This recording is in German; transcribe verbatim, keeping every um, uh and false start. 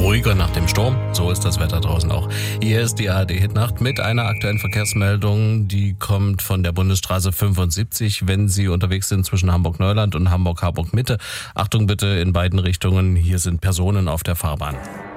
ruhiger nach dem Sturm. So ist das Wetter draußen auch. Hier ist die A R D-Hitnacht mit einer aktuellen Verkehrsmeldung. Die kommt von der Bundesstraße fünfundsiebzig, wenn Sie unterwegs sind zwischen Hamburg-Neuland und Hamburg-Harburg-Mitte. Achtung bitte in beiden Richtungen, hier sind Personen auf der Fahrbahn.